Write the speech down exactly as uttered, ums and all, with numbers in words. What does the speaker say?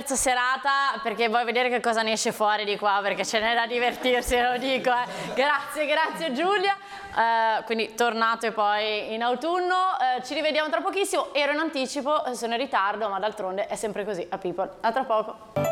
terza serata perché vuoi vedere che cosa ne esce fuori di qua, perché ce n'è da divertirsi, lo dico. Eh. Grazie, grazie Giulia. Uh, quindi tornate poi in autunno, uh, ci rivediamo tra pochissimo. Ero in anticipo, sono in ritardo, ma d'altronde è sempre così a People. A tra poco.